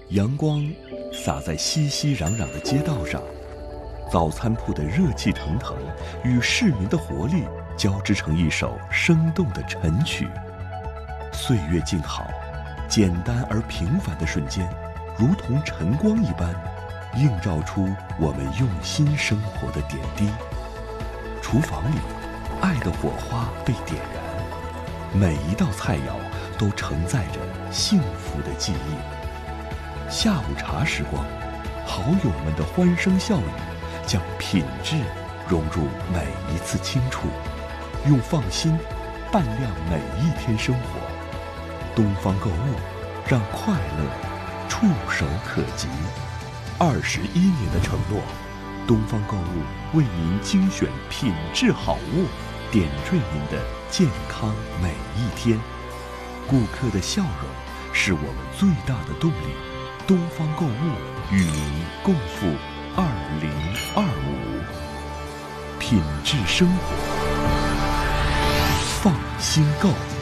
阳光洒在熙熙攘攘的街道上，早餐铺的热气腾腾与市民的活力交织成一首生动的晨曲。岁月静好，简单而平凡的瞬间，如同晨光一般，映照出我们用心生活的点滴。厨房里，爱的火花被点燃，每一道菜肴都承载着幸福的记忆。下午茶时光，好友们的欢声笑语，将品质融入每一次清楚，用放心伴亮每一天生活。东方购物，让快乐触手可及。21年的承诺，东方购物为您精选品质好物，点缀您的健康每一天。顾客的笑容是我们最大的动力。东方购物与您共赴2025，品质生活，放心购。